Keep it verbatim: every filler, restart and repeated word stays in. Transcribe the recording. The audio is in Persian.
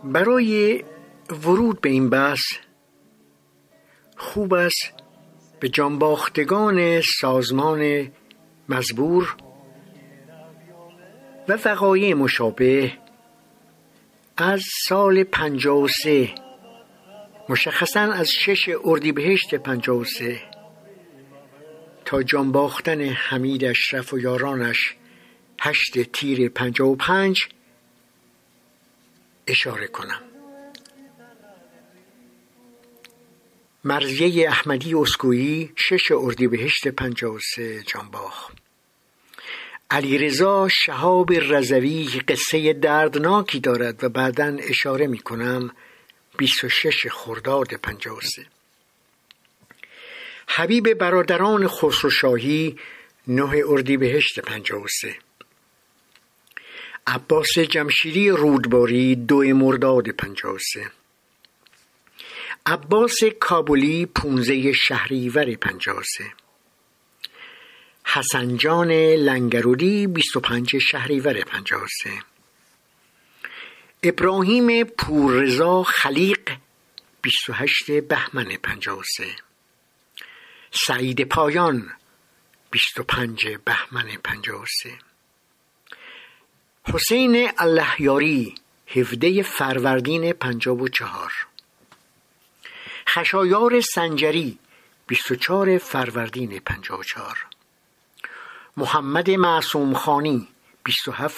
برای ورود به این بحث خوب است به جانباختگان سازمان مزبور و وقایع مشابه از سال پنجاه و سه، مشخصاً از شش اردیبهشت پنجاه و سه تا جانباختن حمید اشرف و یارانش هشت تیر پنجاه و پنج اشاره کنم. مرضیه احمدی اسکویی شش اردیبهشت پنجاه و سه جانباخت. علیرضا شهاب رضوی قصه دردناکی دارد و بعداً اشاره می کنم بیست و شش خرداد پنجاه و سه. حبیب برادران خسروشاهی نه اردیبهشت پنجاه و سه. عباس جمشیدی رودباری دو مرداد پنجاه و سه. عباس کابلی پونزه شهریور پنجاه و سه. حسن جان لنگرودی بیست و پنج شهریور پنجاه و سه. ابراهیم پوررضا خلیق بیست و هشت بهمن پنجاه و سه. سعید پایان بیست و پنج بهمن پنجاه و سه. حسین اللهیاری هفده فروردین پنجاه و چهار. خشایار سنجری بیست و چهار فروردین پنجاه و چهار. محمد معصوم خانی بیست و هفت